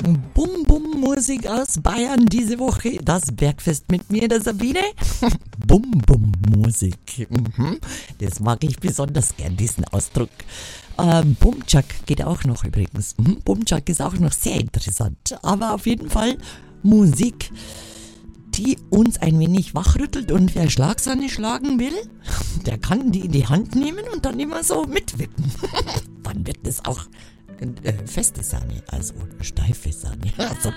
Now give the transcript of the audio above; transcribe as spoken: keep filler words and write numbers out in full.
Bum-Bum-Musik aus Bayern diese Woche. Das Bergfest mit mir, der Sabine. Bum-Bum-Musik. Mhm. Das mag ich besonders gern, diesen Ausdruck. Ähm, Bumchak geht auch noch übrigens. Mhm. Bumchak ist auch noch sehr interessant. Aber auf jeden Fall Musik, die uns ein wenig wachrüttelt, und wer Schlagsahne schlagen will, der kann die in die Hand nehmen und dann immer so mitwippen. Dann wird es auch äh, feste Sahne, also steife Sahne. Also